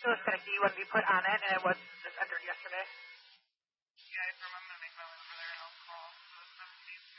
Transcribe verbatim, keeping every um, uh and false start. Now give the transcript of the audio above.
it was kind of key when we put on it, and it was just entered yesterday. Yeah, I remember I'm going to make my way over there and I'll call the seventeenth.